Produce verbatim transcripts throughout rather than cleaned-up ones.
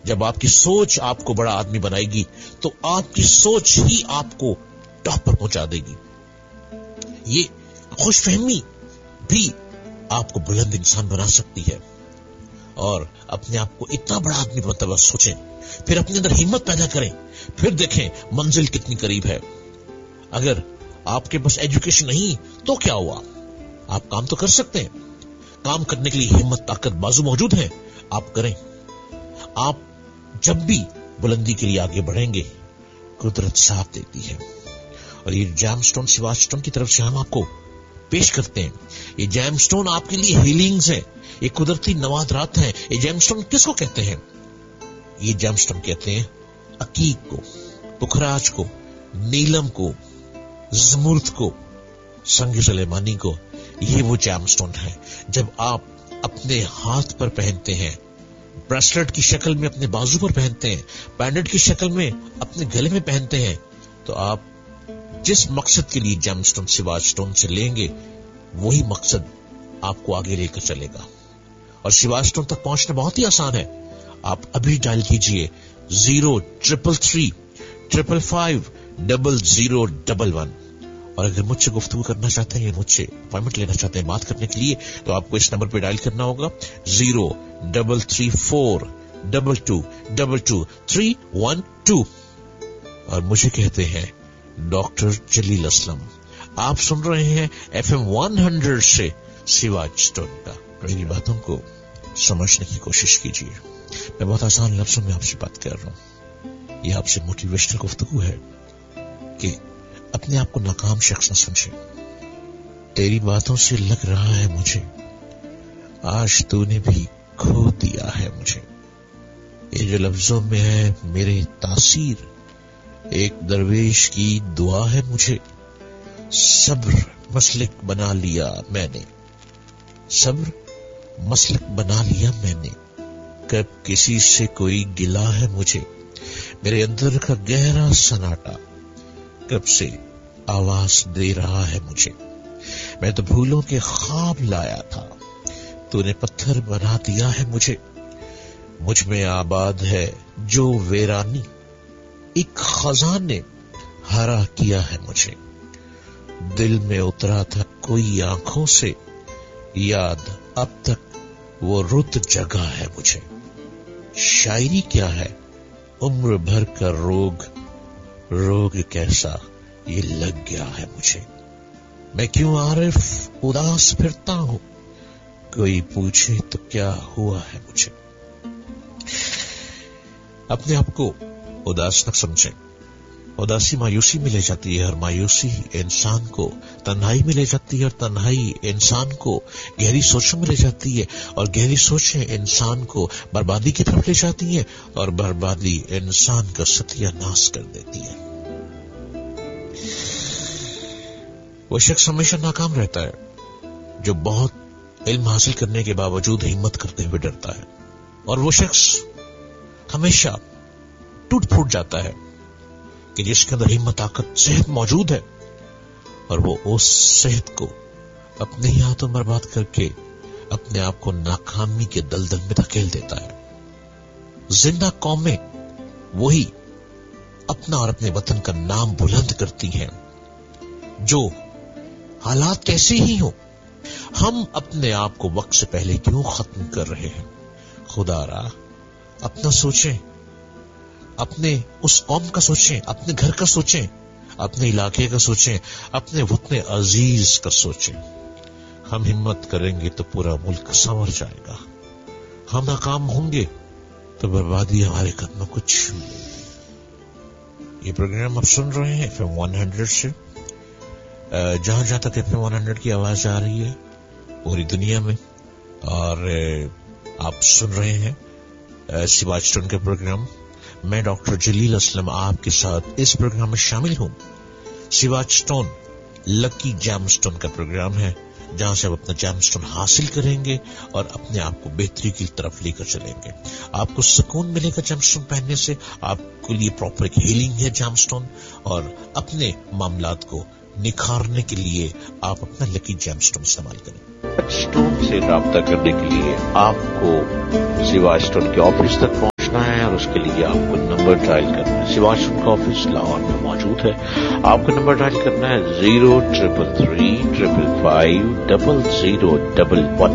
जब आपकी सोच आपको बड़ा आदमी बनाएगी तो आपकी सोच ही आपको टॉप पर पहुंचा देगी। ये खुशफहमी भी आपको बुलंद इंसान बना सकती है। और अपने आप को इतना बड़ा आदमी बनता हुआ सोचें, फिर अपने अंदर हिम्मत पैदा करें, फिर देखें मंजिल कितनी करीब है। अगर आपके पास एजुकेशन नहीं तो क्या हुआ, आप काम तो कर सकते हैं। काम करने के लिए हिम्मत, ताकत, बाजू मौजूद है, आप करें। आप जब भी बुलंदी के लिए आगे बढ़ेंगे, कुदरत साथ देती है। और ये जैमस्टोन शिवास्टोन की तरफ से हम आपको पेश करते हैं। ये जैमस्टोन आपके लिए हीलिंग्स है, ये कुदरती नवादरात हैं। ये जैमस्टोन किसको कहते हैं? ये जैमस्टोन कहते हैं अकीक को, पुखराज को, नीलम को, जमुर्द को, संग सुलेमानी को। ये वो जैमस्टोन है जब आप अपने हाथ पर पहनते हैं, ब्रेसलेट की शक्ल में अपने बाजू पर पहनते हैं, बैंडेड की शक्ल में अपने गले में पहनते हैं, तो आप जिस मकसद के लिए जैमस्टोन शिवास्टोन से लेंगे वही मकसद आपको आगे लेकर चलेगा। और शिवास्टोन तक पहुंचना बहुत ही आसान है। आप अभी डायल कीजिए zero triple three triple five double zero double one. और अगर मुझसे गुफ्तगू करना चाहते हैं, मुझसे अपॉइंटमेंट लेना चाहते हैं बात करने के लिए, तो आपको इस नंबर पर डायल करना होगा zero double three four double two double two three one two. और मुझे कहते हैं डॉक्टर जलील असलम। आप सुन रहे हैं एफ एम वन हंड्रेड से शिवास्टोन का। मेरी बातों को समझने की कोशिश कीजिए। मैं बहुत आसान लफ्जों में आपसे बात कर रहा हूं। यह आपसे मोटिवेशनल गुफ्तगू है कि अपने आप को नाकाम शख्स न समझे। तेरी बातों से लग रहा है मुझे आज तूने भी खो दिया है मुझे। ये जो लफ्जों में है मेरे तासीर, एक दरवेश की दुआ है मुझे। सब्र मसलक बना लिया मैंने, सब्र मसलक बना लिया मैंने। कब किसी से कोई गिला है मुझे, मेरे अंदर का गहरा सन्नाटा कब से आवाज दे रहा है मुझे। मैं तो भूलों के ख्वाब लाया था, तूने पत्थर बना दिया है मुझे। मुझ में आबाद है जो वीरानी, एक खजान ने हरा किया है मुझे। दिल में उतरा था कोई आंखों से, याद अब तक वो रुत जगह है मुझे। शायरी क्या है उम्र भर का रोग, रोग कैसा ये लग गया है मुझे। मैं क्यों आरिफ उदास फिरता हूं, कोई पूछे तो क्या हुआ है मुझे। अपने आप को उदास न समझें। उदासी मायूसी में ले जाती है और मायूसी इंसान को तन्हाई में ले जाती है और तन्हाई इंसान को गहरी सोचों में ले जाती है और गहरी सोचें इंसान को बर्बादी की तरफ ले जाती है और बर्बादी इंसान का सत्यानाश कर देती है। वो शख्स हमेशा नाकाम रहता है जो बहुत इल्म हासिल करने के बावजूद हिम्मत करते हुए डरता है, और वो शख्स हमेशा टूट फूट जाता है कि जिसके अंदर हिम्मत, ताकत, सेहत मौजूद है और वो उस सेहत को अपने ही हाथों में बर्बाद करके अपने आप को नाकामी के दलदल में धकेल देता है। जिंदा कौमें वही अपना और अपने वतन का नाम बुलंद करती हैं जो हालात कैसे ही हो। हम अपने आप को वक्त से पहले क्यों खत्म कर रहे हैं? खुदारा अपना सोचें, अपने उस कौम का सोचें, अपने घर का सोचें, अपने इलाके का सोचें, अपने वतन अजीज का सोचें। हम हिम्मत करेंगे तो पूरा मुल्क संवर जाएगा। हम नाकाम होंगे तो बर्बादी हमारे कदमों को छू लेगी। ये प्रोग्राम आप सुन रहे हैं एफ एम वन हंड्रेड से। जहां जहां तक एफ एम वन हंड्रेड की आवाज आ रही है पूरी दुनिया में, और आप सुन रहे हैं शिवास्टोन के प्रोग्राम। मैं डॉक्टर जलील असलम आपके साथ इस प्रोग्राम में शामिल हूं। शिवास्टोन लकी जैमस्टोन का प्रोग्राम है जहां से आप अपना जैमस्टोन हासिल करेंगे और अपने आप को बेहतरी की तरफ लेकर चलेंगे। आपको सुकून मिलेगा जैमस्टोन पहनने से, आपके लिए प्रॉपर एक हीलिंग है जैमस्टोन, और अपने मामलात को निखारने के लिए आप अपना लकी जैमस्टोन इस्तेमाल करें। स्टोन से राब्ता करने के लिए आपको शिवास्टोन के ऑफिस तक पहुंचना है और उसके लिए आपको नंबर डायल करना है। शिवांश का ऑफिस लाहौर में मौजूद है। आपको नंबर डायल करना है zero triple three triple five double zero double one.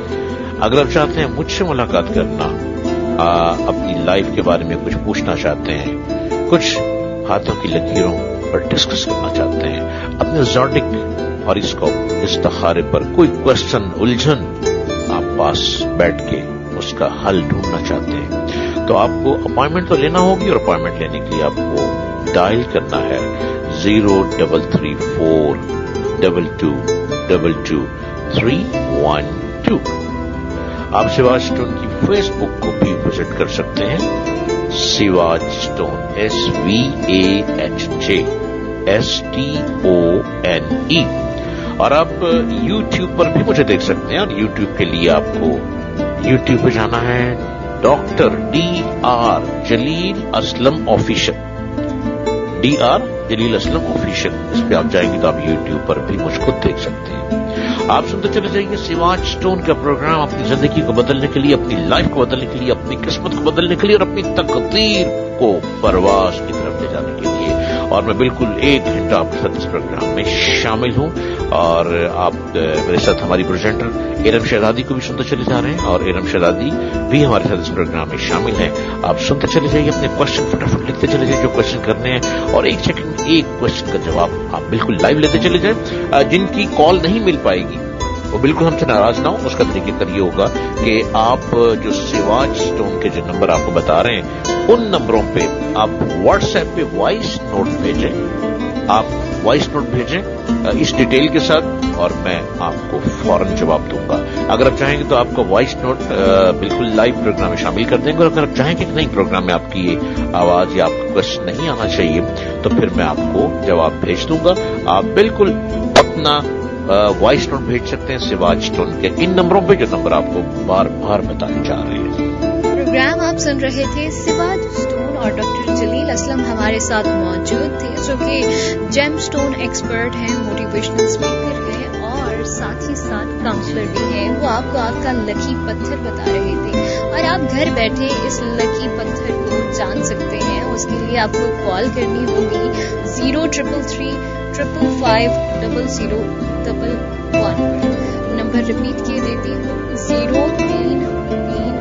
अगर आप चाहते हैं मुझसे मुलाकात करना, आ, अपनी लाइफ के बारे में कुछ पूछना चाहते हैं, कुछ हाथों की लकीरों पर डिस्कस करना चाहते हैं, अपने ज़ोडिक हॉरोस्कोप इस्तिखारे पर कोई क्वेश्चन, उलझन आप पास बैठ के उसका हल ढूंढना चाहते हैं, तो आपको अपॉइंटमेंट तो लेना होगी, और अपॉइंटमेंट लेने के लिए आपको डायल करना है zero double three four double two double two three one two. आप शिवाज स्टोन की फेसबुक को भी विजिट कर सकते हैं, Shiva's stone, S V A H J S T O N E. और आप यूट्यूब पर भी मुझे देख सकते हैं, और यूट्यूब के लिए आपको यूट्यूब पे जाना है डॉक्टर डी आर जलील असलम ऑफिशियल, डी आर जलील असलम ऑफिशियल। इस पे आप जाएंगे तो आप यूट्यूब पर भी मुझको देख सकते हैं। आप सुनते चले जाइए शिवाज स्टोन का प्रोग्राम, अपनी जिंदगी को बदलने के लिए, अपनी लाइफ को बदलने के लिए, अपनी किस्मत को बदलने के लिए, और अपनी तकदीर को परवास की तरफ ले जाने के लिए। और मैं बिल्कुल एक घंटा आपके साथ इस प्रोग्राम में शामिल हूं, और आप मेरे साथ हमारी प्रेजेंटर एरम शहजादी को भी सुनते चले जा रहे हैं, और एरम शहजादी भी हमारे साथ इस प्रोग्राम में शामिल हैं। आप सुनते चले जाइए, अपने क्वेश्चन फटाफट लिखते चले जाइए जो क्वेश्चन करने हैं, और एक सेकंड एक क्वेश्चन का जवाब आप बिल्कुल लाइव लेते चले जाए। जिनकी कॉल नहीं मिल पाएगी वो बिल्कुल हमसे नाराज ना हो। उसका तरीका ये होगा कि आप जो शिवाज स्टोन के जो नंबर आपको बता रहे हैं, उन नंबरों पे आप व्हाट्सएप पे वॉइस नोट भेजें, आप वॉइस नोट भेजें इस डिटेल के साथ, और मैं आपको फौरन जवाब दूंगा। अगर आप चाहेंगे तो आपका वॉइस नोट बिल्कुल लाइव प्रोग्राम में शामिल कर देंगे, और अगर आप चाहेंगे कि नहीं प्रोग्राम में आपकी ये आवाज या आपका क्वेश्चन नहीं आना चाहिए, तो फिर मैं आपको जवाब भेज दूंगा। आप बिल्कुल अपना वॉइस नोट भेज सकते हैं शिवाज स्टोन के इन नंबरों पे, जो नंबर आपको बार बार बताए जा रहे हैं। प्रोग्राम आप सुन रहे थे शिवाज स्टोन, और डॉक्टर जलील असलम हमारे साथ मौजूद थे, जो कि जेम स्टोन एक्सपर्ट हैं, मोटिवेशनल स्पीकर हैं, और साथ ही साथ काउंसलर भी हैं। वो आपको आपका लकी पत्थर बता रहे थे, और आप घर बैठे इस लकी पत्थर को जान सकते हैं। उसके लिए आपको कॉल करनी होगी zero triple three triple five double zero double one. Number repeat किए देती हूँ, जीरो तीन तीन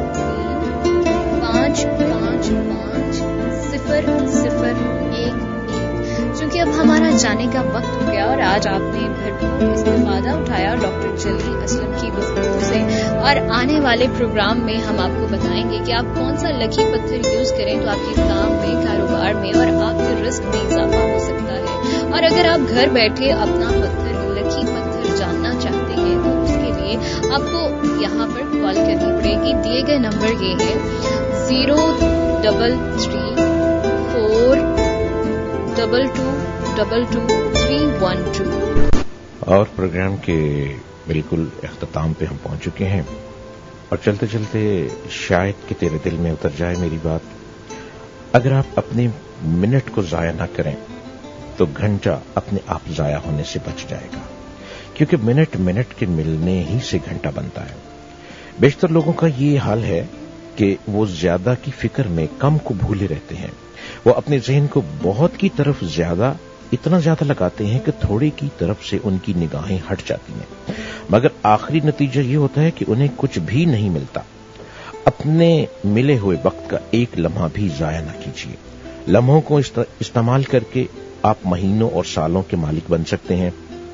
तीन पाँच पाँच पाँच सिफर सिफर एक एक। चूंकि अब हमारा जाने का वक्त हो गया, और आज आपने भरपूर इस्तेफादा उठाया डॉक्टर जलील असलम की गुफ्तगू से, और आने वाले प्रोग्राम में हम आपको बताएंगे कि आप कौन सा लकी पत्थर यूज करें तो आपके काम में, कारोबार में, और आपके रिस्क में इजाफा हो सकता है। और अगर आप घर बैठे अपना पत्थर, लकी पत्थर जानना चाहते हैं, तो उसके लिए आपको यहाँ पर कॉल करनी पड़ेगी। दिए गए नंबर ये है zero double three four double two double two three one two. और प्रोग्राम के बिल्कुल इख्तिताम पे हम पहुंच चुके हैं, और चलते चलते शायद कि तेरे दिल में उतर जाए मेरी बात, अगर आप अपने मिनट को जाया ना करें तो घंटा अपने आप जाया होने से बच जाएगा, क्योंकि मिनट मिनट के मिलने ही से घंटा बनता है। बेशतर लोगों का ये हाल है कि वो ज्यादा की फिक्र में कम को भूले रहते हैं। वो अपने जहन को बहुत की तरफ ज्यादा इतना ज्यादा लगाते हैं कि थोड़े की तरफ से उनकी निगाहें हट जाती हैं, मगर आखिरी नतीजा ये होता है कि उन्हें कुछ भी नहीं मिलता। अपने मिले हुए वक्त का एक लम्हा भी जाया ना कीजिए। लम्हों को इस्तेमाल करके आप महीनों और सालों के मालिक बन सकते हैं।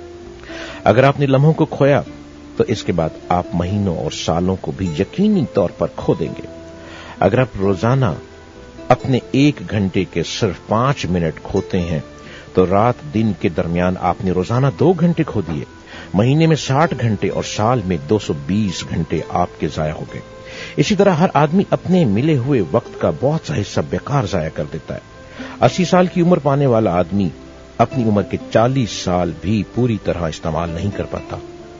अगर आपने लम्हों को खोया तो इसके बाद आप महीनों और सालों को भी यकीनी तौर पर खो देंगे। अगर आप रोजाना अपने एक घंटे के सिर्फ पांच मिनट खोते हैं तो रात दिन के दरमियान आपने रोजाना दो घंटे खो दिए। महीने में साठ घंटे और साल में दो सौ बीस घंटे आपके जाया हो गए। इसी तरह हर आदमी अपने मिले हुए वक्त का बहुत सा हिस्सा बेकार जाया कर देता है। अस्सी साल की उम्र पाने वाला आदमी अपनी उम्र के चालीस साल भी पूरी तरह इस्तेमाल नहीं कर पाता।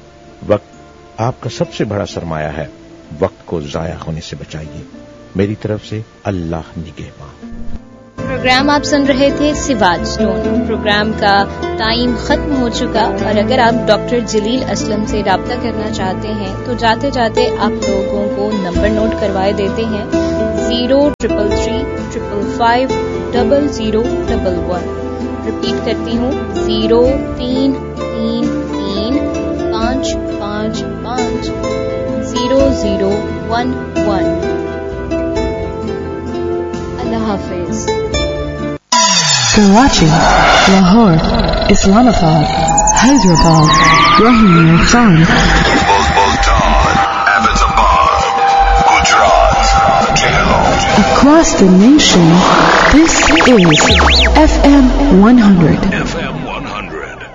वक्त आपका सबसे बड़ा सरमाया है, वक्त को जाया होने से बचाइए। मेरी तरफ से अल्लाह निगहबान। प्रोग्राम आप सुन रहे थे शिवाज स्टोन। प्रोग्राम का टाइम खत्म हो चुका, और अगर आप डॉक्टर जलील असलम से राब्ता करना चाहते हैं तो जाते जाते आप लोगों को नंबर नोट करवाए देते हैं zero triple three triple five double zero double one. Repeat کرتی ہوں زیرو تین تین تین پانچ پانچ پانچ زیرو زیرو ون ون. اللہ حافظ. کراچی، لاہور، اسلام آباد، Hyderabad, Rohini Khan, across the nation, this is F M one hundred. F M one hundred.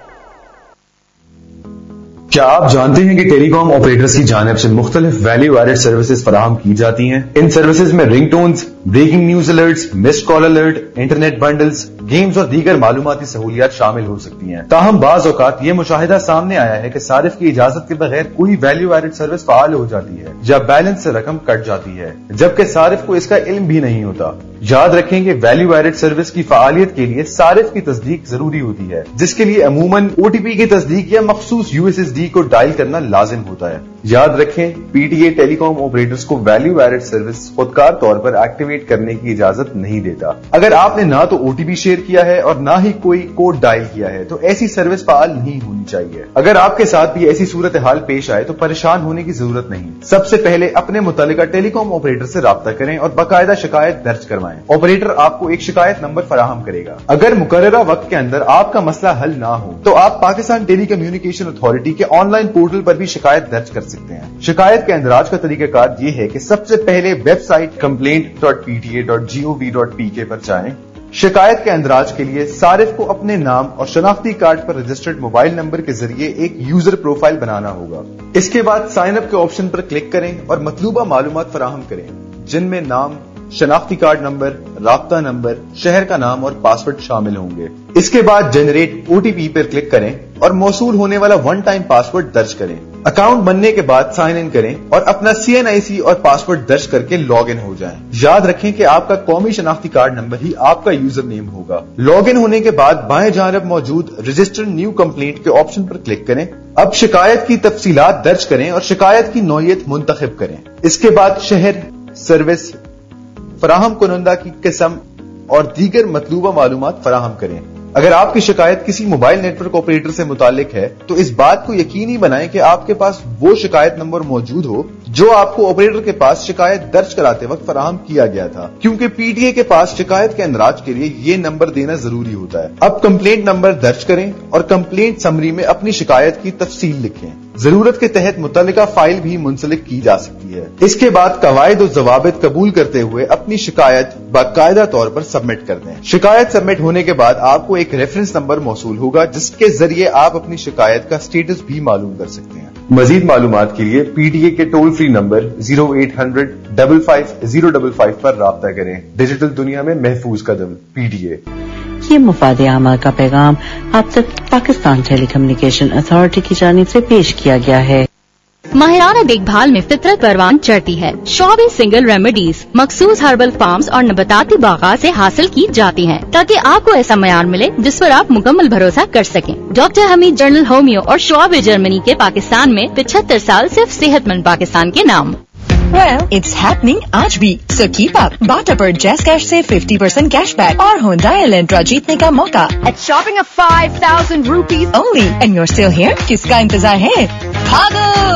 کیا آپ جانتے ہیں کہ ٹیلی کام آپریٹرز کی جانب سے مختلف ویلیو ایڈڈ سروسز فراہم کی جاتی ہیں؟ ان سروسز میں رنگ ٹونز، بریکنگ نیوز الرٹس، مسڈ کال الرٹ، انٹرنیٹ بنڈلز، گیمز اور دیگر معلوماتی سہولیات شامل ہو سکتی ہیں. تاہم بعض اوقات یہ مشاہدہ سامنے آیا ہے کہ صارف کی اجازت کے بغیر کوئی ویلیو ایڈڈ سروس فعال ہو جاتی ہے یا بیلنس سے رقم کٹ جاتی ہے، جبکہ صارف کو اس کا علم بھی نہیں ہوتا. یاد رکھیں کہ ویلیو ایڈڈ سروس کی فعالیت کے لیے صارف کی تصدیق ضروری ہوتی ہے، جس کے لیے عموماً او ٹی پی کی تصدیق یا مخصوص یو ایس ایس ڈی کو ڈائل کرنا لازم ہوتا ہے. یاد رکھیں P T A tele com operators کو ویلیو ایڈڈ سروس خودکار طور پر ایکٹیویٹ کرنے کی اجازت نہیں دیتا. اگر آپ نے نہ تو او ٹی پی شیئر کیا ہے اور نہ ہی کوئی کوڈ ڈائل کیا ہے تو ایسی سروس فعال نہیں ہونی چاہیے. اگر آپ کے ساتھ بھی ایسی صورتحال پیش آئے تو پریشان ہونے کی ضرورت نہیں. سب سے پہلے اپنے متعلقہ ٹیلی کام آپریٹر سے رابطہ کریں اور باقاعدہ شکایت درج کروائیں. آپریٹر آپ کو ایک شکایت نمبر فراہم کرے گا. اگر مقررہ وقت کے اندر آپ کا مسئلہ حل نہ ہو تو آپ پاکستان ٹیلی کمیونیکیشن اتھارٹی کے آن لائن پورٹل پر بھی شکایت درج کر سکتے ہیں. شکایت کے اندراج کا طریقہ کار یہ ہے کہ سب سے پہلے web site complaint dot P T A dot G O we dot P کے پر جائیں. شکایت کے اندراج کے لیے صارف کو اپنے نام اور شناختی کارڈ پر رجسٹرڈ موبائل نمبر کے ذریعے ایک یوزر پروفائل بنانا ہوگا. اس کے بعد سائن اپ کے آپشن پر کلک کریں اور مطلوبہ معلومات فراہم کریں، جن میں نام، شناختی کارڈ نمبر، رابطہ نمبر، شہر کا نام اور پاسورڈ شامل ہوں گے. اس کے بعد جنریٹ او ٹی پی پر کلک کریں اور موصول ہونے والا ون ٹائم پاسورڈ درج کریں. اکاؤنٹ بننے کے بعد سائن ان کریں اور اپنا سی این آئی سی اور پاسورڈ درج کر کے لاگ ان ہو جائیں. یاد رکھیں کہ آپ کا قومی شناختی کارڈ نمبر ہی آپ کا یوزر نیم ہوگا. لاگ ان ہونے کے بعد بائیں جانب موجود رجسٹر نیو کمپلینٹ کے آپشن پر کلک کریں. اب شکایت کی تفصیلات درج کریں اور شکایت کی نوعیت منتخب کریں. اس کے بعد شہر، سروس، فراہم کنندہ کی قسم اور دیگر مطلوبہ معلومات فراہم کریں. اگر آپ کی شکایت کسی موبائل نیٹ ورک آپریٹر سے متعلق ہے تو اس بات کو یقینی بنائیں کہ آپ کے پاس وہ شکایت نمبر موجود ہو جو آپ کو آپریٹر کے پاس شکایت درج کراتے وقت فراہم کیا گیا تھا، کیونکہ پی ٹی اے کے پاس شکایت کے اندراج کے لیے یہ نمبر دینا ضروری ہوتا ہے. اب کمپلینٹ نمبر درج کریں اور کمپلینٹ سمری میں اپنی شکایت کی تفصیل لکھیں. ضرورت کے تحت متعلقہ فائل بھی منسلک کی جا سکتی ہے. اس کے بعد قواعد و ضوابط قبول کرتے ہوئے اپنی شکایت باقاعدہ طور پر سبمٹ کر دیں. شکایت سبمٹ ہونے کے بعد آپ کو ایک ریفرنس نمبر موصول ہوگا جس کے ذریعے آپ اپنی شکایت کا سٹیٹس بھی معلوم کر سکتے ہیں. مزید معلومات کے لیے پی ٹی اے کے toll free number zero eight hundred double five zero double five پر رابطہ کریں. ڈیجیٹل دنیا میں محفوظ قدم، پی ٹی اے. یہ مفاد عامہ کا پیغام آپ تک پاکستان ٹیلی کمیونیکیشن اتھارٹی کی جانب سے پیش کیا گیا ہے. ماہرانہ دیکھ بھال میں فطرت پروان چڑھتی ہے. شعبے سنگل ریمیڈیز مخصوص ہربل فارمز اور نباتاتی باغات سے حاصل کی جاتی ہیں تاکہ آپ کو ایسا معیار ملے جس پر آپ مکمل بھروسہ کر سکیں. ڈاکٹر حمید جنرل ہومیو اور شعبے جرمنی کے پاکستان میں پچہتر سال صرف صحت مند پاکستان کے نام. Well, it's happening آج بھی. So keep up. باٹا پر جیز کیش سے fifty percent کیش بیک اور ہونڈائی الینٹرا جیتنے کا موقع. At shopping of five thousand rupees only. And you're still here? کس کا انتظار ہے؟ بھاگو!